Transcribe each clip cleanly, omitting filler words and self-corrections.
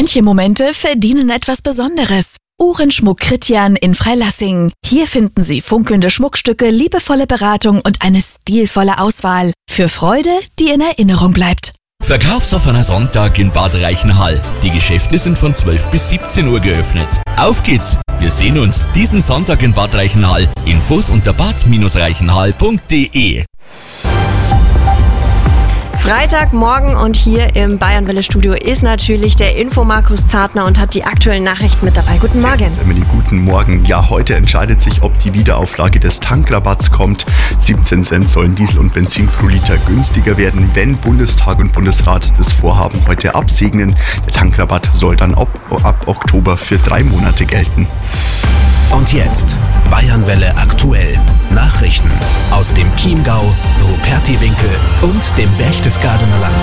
Manche Momente verdienen etwas Besonderes. Uhrenschmuck Kritjan in Freilassing. Hier finden Sie funkelnde Schmuckstücke, liebevolle Beratung und eine stilvolle Auswahl. Für Freude, die in Erinnerung bleibt. Verkaufsoffener Sonntag in Bad Reichenhall. Die Geschäfte sind von 12 bis 17 Uhr geöffnet. Auf geht's! Wir sehen uns diesen Sonntag in Bad Reichenhall. Infos unter bad-reichenhall.de. Freitagmorgen und hier im Bayernwelle-Studio ist natürlich der Info-Markus Zartner und hat die aktuellen Nachrichten mit dabei. Guten Morgen. Emily, guten Morgen. Ja, heute entscheidet sich, ob die Wiederauflage des Tankrabatts kommt. 17 Cent sollen Diesel und Benzin pro Liter günstiger werden, wenn Bundestag und Bundesrat das Vorhaben heute absegnen. Der Tankrabatt soll dann ab Oktober für 3 Monate gelten. Und jetzt Bayernwelle aktuell. Nachrichten aus dem Chiemgau, Rupertiwinkel und dem Berchtesgadener Land.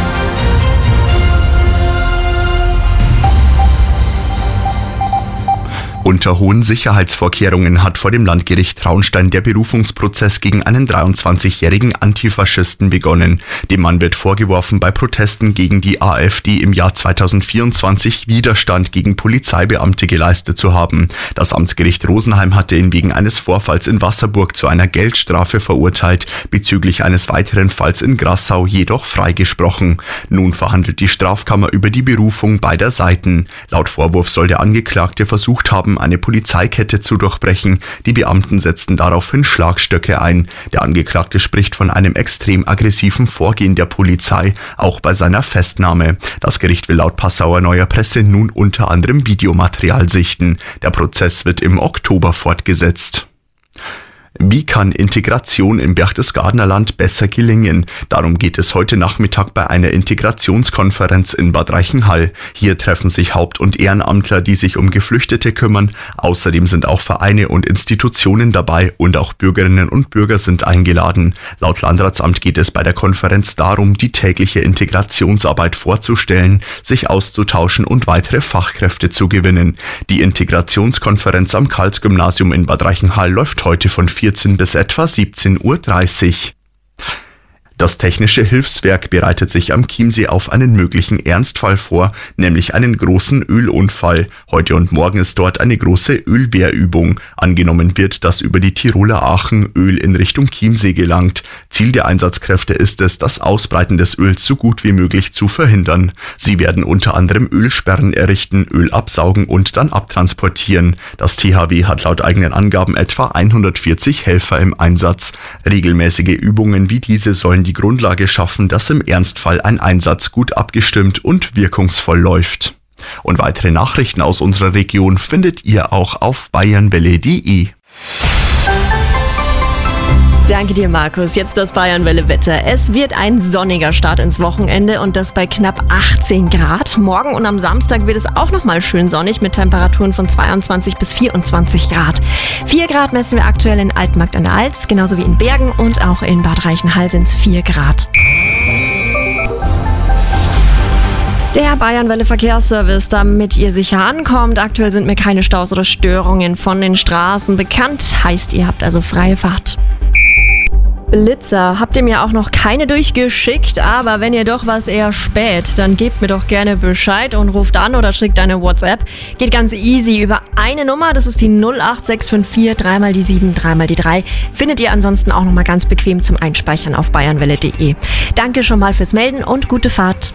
Unter hohen Sicherheitsvorkehrungen hat vor dem Landgericht Traunstein der Berufungsprozess gegen einen 23-jährigen Antifaschisten begonnen. Dem Mann wird vorgeworfen, bei Protesten gegen die AfD im Jahr 2024 Widerstand gegen Polizeibeamte geleistet zu haben. Das Amtsgericht Rosenheim hatte ihn wegen eines Vorfalls in Wasserburg zu einer Geldstrafe verurteilt, bezüglich eines weiteren Falls in Grassau jedoch freigesprochen. Nun verhandelt die Strafkammer über die Berufung beider Seiten. Laut Vorwurf soll der Angeklagte versucht haben, eine Polizeikette zu durchbrechen. Die Beamten setzten daraufhin Schlagstöcke ein. Der Angeklagte spricht von einem extrem aggressiven Vorgehen der Polizei, auch bei seiner Festnahme. Das Gericht will laut Passauer Neuer Presse nun unter anderem Videomaterial sichten. Der Prozess wird im Oktober fortgesetzt. Wie kann Integration im Berchtesgadener Land besser gelingen? Darum geht es heute Nachmittag bei einer Integrationskonferenz in Bad Reichenhall. Hier treffen sich Haupt- und Ehrenamtler, die sich um Geflüchtete kümmern. Außerdem sind auch Vereine und Institutionen dabei und auch Bürgerinnen und Bürger sind eingeladen. Laut Landratsamt geht es bei der Konferenz darum, die tägliche Integrationsarbeit vorzustellen, sich auszutauschen und weitere Fachkräfte zu gewinnen. Die Integrationskonferenz am Karls-Gymnasium in Bad Reichenhall läuft heute von 14 bis etwa 17:30 Uhr. Das Technische Hilfswerk bereitet sich am Chiemsee auf einen möglichen Ernstfall vor, nämlich einen großen Ölunfall. Heute und morgen ist dort eine große Ölwehrübung. Angenommen wird, dass über die Tiroler Aachen Öl in Richtung Chiemsee gelangt. Ziel der Einsatzkräfte ist es, das Ausbreiten des Öls so gut wie möglich zu verhindern. Sie werden unter anderem Ölsperren errichten, Öl absaugen und dann abtransportieren. Das THW hat laut eigenen Angaben etwa 140 Helfer im Einsatz. Regelmäßige Übungen wie diese sollen die Grundlage schaffen, dass im Ernstfall ein Einsatz gut abgestimmt und wirkungsvoll läuft. Und weitere Nachrichten aus unserer Region findet ihr auch auf bayernwelle.de. Danke dir, Markus. Jetzt das Bayernwelle-Wetter. Es wird ein sonniger Start ins Wochenende und das bei knapp 18 Grad. Morgen und am Samstag wird es auch nochmal schön sonnig mit Temperaturen von 22 bis 24 Grad. 4 Grad messen wir aktuell in Altmarkt an der Alz, genauso wie in Bergen und auch in Bad Reichenhall sind es 4 Grad. Der Bayernwelle Verkehrsservice, damit ihr sicher ankommt. Aktuell sind mir keine Staus oder Störungen von den Straßen bekannt. Heißt, ihr habt also freie Fahrt. Blitzer habt ihr mir auch noch keine durchgeschickt, aber wenn ihr doch was eher spät, dann gebt mir doch gerne Bescheid und ruft an oder schickt eine WhatsApp. Geht ganz easy über eine Nummer, das ist die 08654 3 die 7 3 die 3. Findet ihr ansonsten auch nochmal ganz bequem zum Einspeichern auf bayernwelle.de. Danke schon mal fürs Melden und gute Fahrt.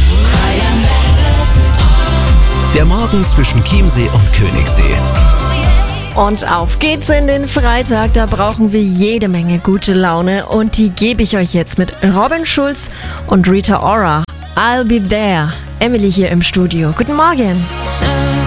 Der Morgen zwischen Chiemsee und Königssee. Und auf geht's in den Freitag, da brauchen wir jede Menge gute Laune und die gebe ich euch jetzt mit Robin Schulz und Rita Ora. I'll be there. Emily hier im Studio. Guten Morgen.